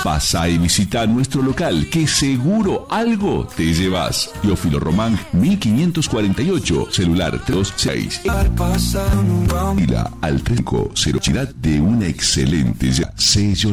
Pasá y visita nuestro local, que seguro algo te llevas. Teófilo Román, 1548, celular 36. Y la al 30, de una excelente sello